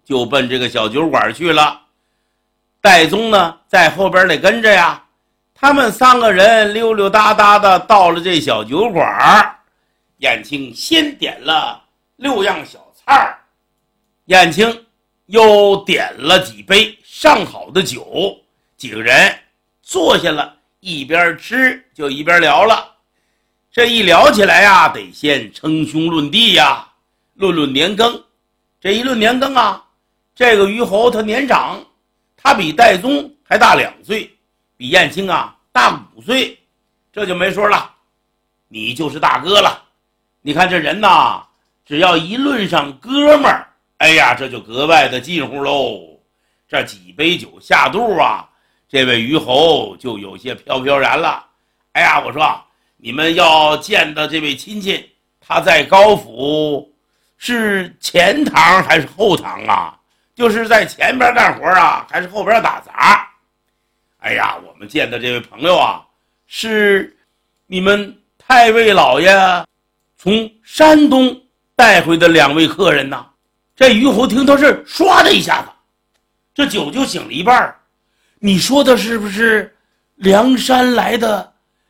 就奔这个小酒馆去了。戴宗呢在后边得跟着呀。他们3个人溜溜达达的到了这小酒馆，燕青先点了6样小菜，燕青又点了几杯上好的酒，几个人坐下了，一边吃就一边聊了。这一聊起来呀，得先称兄论弟呀，论论年庚。这一论年庚啊，这个虞侯他年长，他比戴宗还大2岁，比燕青啊大5岁，这就没说了，你就是大哥了。你看这人呐，只要一论上哥们儿，哎呀，这就格外的近乎喽。这几杯酒下肚啊，这位虞侯就有些飘飘然了。哎呀，我说你们要见的这位亲戚，他在高府是前堂还是后堂啊？就是在前边干活啊，还是后边打杂？哎呀，我们见的这位朋友啊，是你们太尉老爷从山东带回的2位客人呐。这虞侯听到这儿，唰的一下子，这酒就醒了一半。你说的是不是梁山来的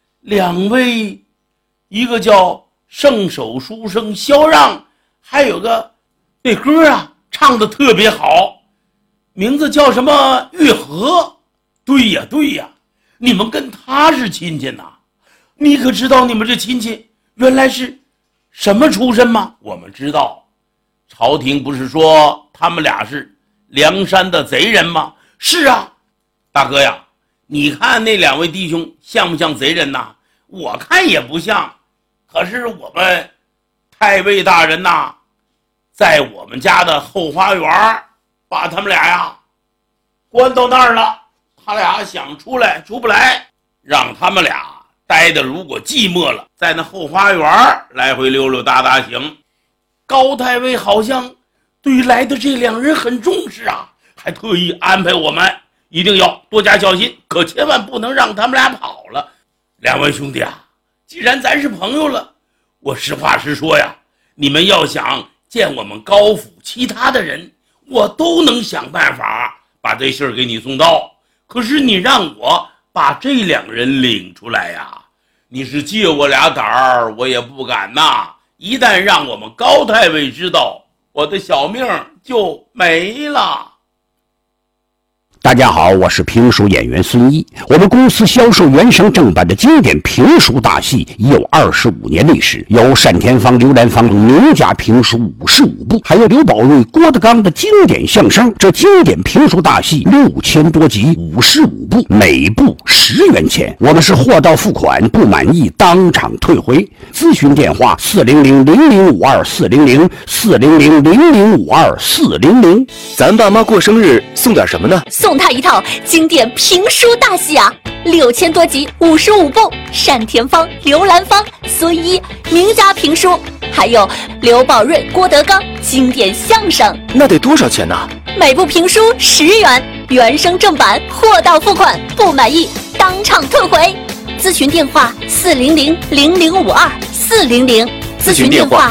2位，一个叫圣手书生萧让，还有个这歌啊唱的特别好，名字叫什么玉和？对呀对呀，你们跟他是亲戚呐。你可知道你们这亲戚原来是什么出身吗？我们知道，朝廷不是说他们俩是梁山的贼人吗？是啊，大哥呀，你看那2位弟兄像不像贼人呐？我看也不像。可是我们太尉大人呐，在我们家的后花园把他们俩呀关到那儿了，他俩想出来出不来，让他们俩待的如果寂寞了，在那后花园来回溜溜达达行。高太尉好像对来的这2人很重视啊，还特意安排我们一定要多加小心，可千万不能让他们俩跑了。2位兄弟啊，既然咱是朋友了，我实话实说呀，你们要想见我们高府其他的人，我都能想办法把这事儿给你送到。可是你让我把这2人领出来呀，你是借我俩胆儿，我也不敢呐。一旦让我们高太尉知道，我的小命就没了。 大家好，我是评书演员孙一。我们公司销售原声正版的经典评书大戏已有25年历史，有单田芳、刘兰芳名家评书55部，还有刘宝瑞、郭德纲的经典相声。这经典评书大戏6000多集，55部，每部10元钱。我们是货到付款，不满意当场退回。咨询电话400-0052-400，400-0052-400。 咱爸妈过生日送点什么呢？ 送他一套经典评书大戏啊，6000多集，55部，单田芳、刘兰芳、孙一名家评书，还有刘宝瑞、郭德纲经典相声。 那得多少钱呢？ 每部评书10元，原声正版，货到付款，不满意当场退回。咨询电话400-0052-400， 咨询电话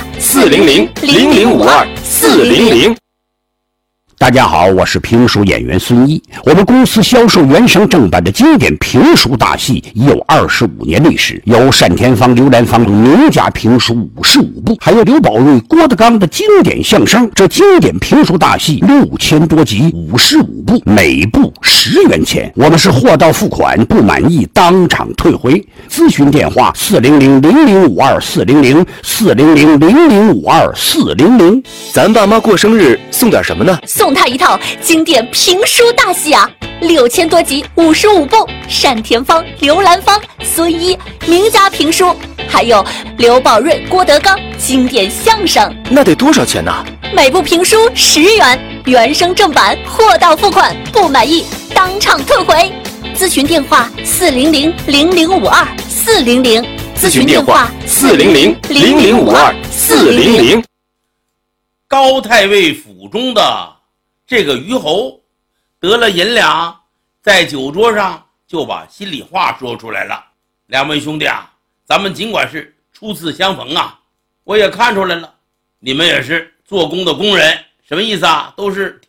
400-0052-400。 大家好，我是评书演员孙一。我们公司销售原声正版的经典评书大戏已有25年历史，有单田芳、刘兰芳名家评书55部，还有刘宝瑞、郭德纲的经典相声。这经典评书大戏6000多集，55部，每部10元钱。我们是货到付款，不满意当场退回。咨询电话400-0052-400， 400-0052-400。 咱爸妈过生日送点什么呢？ 送他一套经典评书大戏啊，6000多集，55部，单田芳、刘兰芳、孙一名家评书，还有刘宝瑞、郭德纲经典相声。 那得多少钱呢？ 每部评书10元，原声正版，货到付款，不满意当场退回。咨询电话400-0052-400， 咨询电话400-0052-400。 高太尉府中的这个虞侯得了银两，在酒桌上就把心里话说出来了。2位兄弟啊，咱们尽管是初次相逢啊，我也看出来了，你们也是做工的工人，什么意思啊？都是